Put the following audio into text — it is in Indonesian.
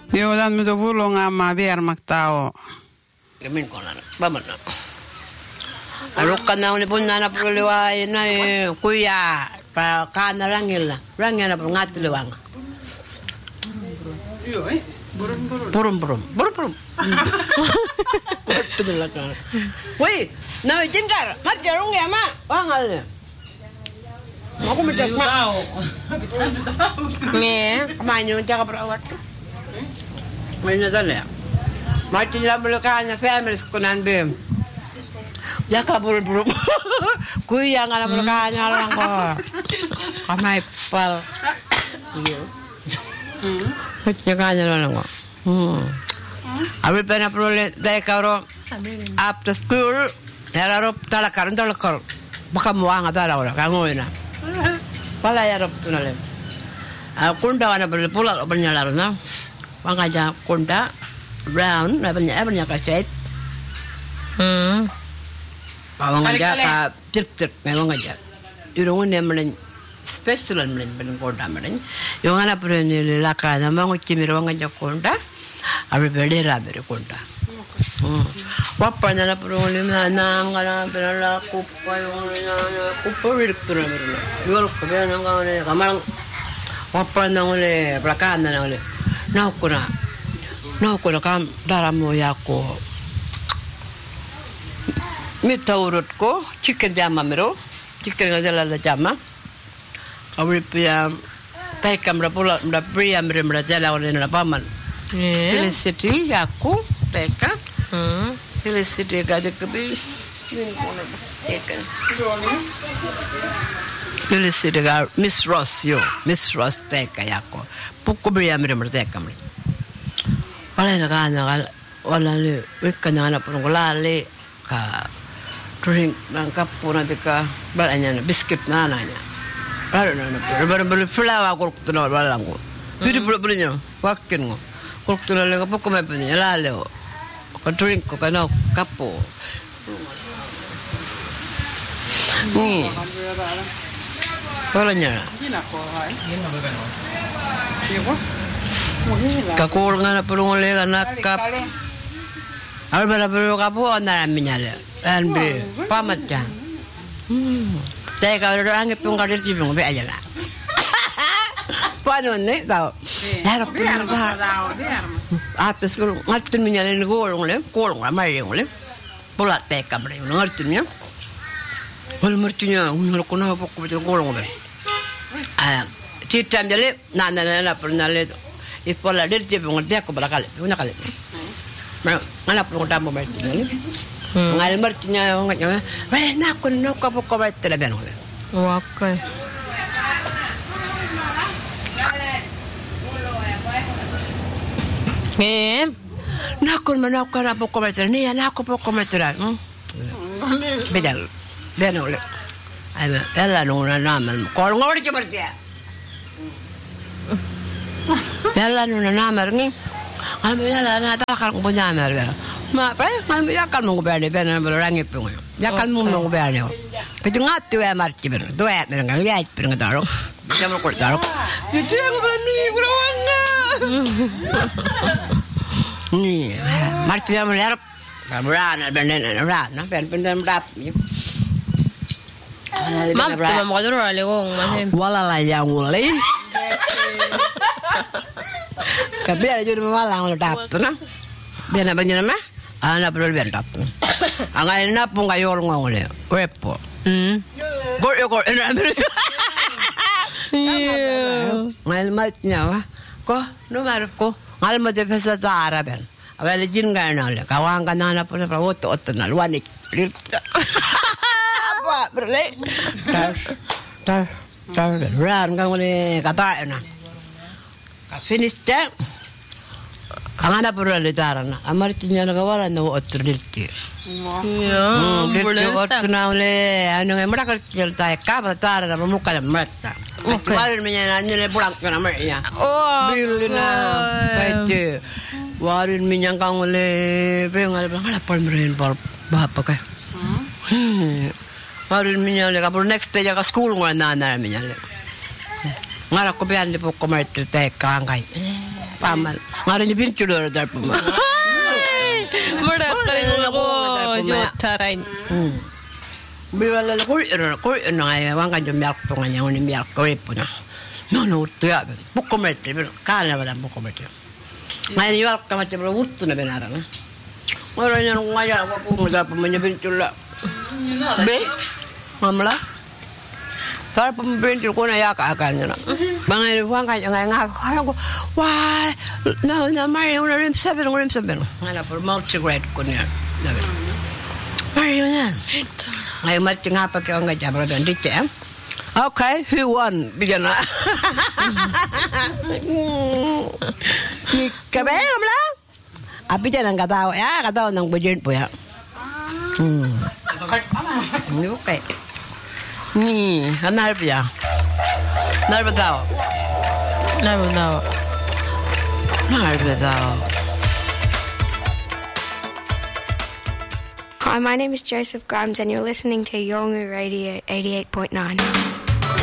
Joo, dan mitä pullonga ma viermaktao. Kemin konan, baman. Alukkan na ni punna na puluway na kuya pa kana rangil na pun ngatiluwang. Joo, Burum. Betul lah kan. Woi, nama jengkar, marjarung ya mak, wangal. Aku minta mak. Nih, Kemana jaga perawat? Mana sana? Macam dalam belakangnya family sekunan bem. Jaga burum. Kuya ngala belakangnya orang kok. Kamai pal. Iya. Jaga orang kok. Abis pernah perlu dari karo after school, terlalu talakar. Baka muang atau orang kangoina. Pala ya rob tu nalem. Kunda wana perlu pulang bernyala na. Wangaja kunda brown, banyak kaset. Wangaja ka cek memang aja. Irungun yang melen special melen kunda melen. Yung anak perlu ni laka na manguci mirwangaja kunda. Abis berdera berkunda. Wapa na perlu ni nangala berla kupa yung kupa direktur berla. Jual kupa nangala kamar. Wapa nangale belakang nangale. Naukuna kam daramu yako. Mita urutku chicken jama mero. Chicken ngajala jama. Kawri pia tai kamera pula mda pria mera jala oleh na paman. Felicity yaku teka. Felicity gade kebi. Felicity ga Miss Ross teka yako. Puku bria mera teka mera. Wala na wala le wikanya na pun lale ka drink nang kapuna tika balanya na biscuit na nanya. Baru flower kuruk tu na wala lang ko. Pili punya wakin ko. Kuruk tu na le kapo ko mapanya lale o. Ka drink ko kana kapo. Ni. Wala nya. Kakul nga na pulong ulit anak kap. Ano ba na pulong kapo? Ano na minyala? Anbi, pamat yan. Saya kalau orang ngepung kadir cibung be aja lah. Paano ni tau? Harap tu na tau. Atas kalau ngerti minyala ni kolong lah mayang le. Pula teka bre, ngerti niya. Wala ngerti niya, uno ko na pok ko kolong be. Titam jale na pernah le. Ipola dir cibung dia ko balakal. Una kali. Mana pun tamu berarti ni. Ngal martinya nganya. Weh nak ko no ko ko berarti la ben ole. Okay. Nak ko mana ko na ko berarti ni nak ko ko berarti. Bedal. Ben ole. Ada ela no na namal. Ko ngori ci berarti. Ela no na namal ni. Alhamdulillah na takar ko punya mer. Ma pa, mal yakal mo berde ben orang ngepung. Yakal mo berde. Kejungat tu marti ben. Doa ben ngali per ngadaro. Bisa mo ko daro. Itu yang berani berawanga. Ni, marti yang ler. Berana ben rap. Mam, tu mau kau dulu alegong macam. Wala la yang ulai. Kabel jadi malang dap tu na. Biar apa nama? Anak perlu biar dap. Angai na pun kayu orang ngole. Wepo. Gor. Ngal matnya wah. Ko nomor ko. Ngal mat pesa zara ben. Awal jin gana le. Kawang kana na pun ot na luanik. Apa berle? Tar. Ran kang le kata na. Ka finish ta. Angana perlu letarana. Amartinya nagawaran na otro dirti. Ya. Dirti otro na le. Ano nga mara kerja tay kabatar na muka na mata. Warin minya na pulang na mernya. Oh. Bilina. Pete. Warin minya kang le pengal ngala pal meren pal bapa ka. Warin minya le kapur next day ka school ngana na minya le. Ngara ko bian le po komerti tay kangay. Pamal. Ngayon ni pinchulo rin po ma. Murat ka rin ako. Jota rin. Biwala ko ino nga wang kanyo milk to nga niya ni milk ko po na. No tuya bukometre kala wala bukometre. Ngayon ni milk kamate bro utto na benara na. Ora niya ngaya ko mo da po manya pinchulo. Be mamla. Tar po pinchulo ko na yaka na. Bangay wang kanyo nga ko. Why? No, Mario na rim 7. Ngana for multi-grade ko niya. Mario na. Ngayon mati nga pa kayo nga dyan, brother. Hindi siya. Okay, who won? Bigyan na. Kabe, kamla? Api dyan ang katawa. Katawa ng budget po yan. Hindi po kayo. Hanarap yan. Hanarap tao. Hi, my name is Joseph Grimes, and you're listening to Yolngu Radio 88.9.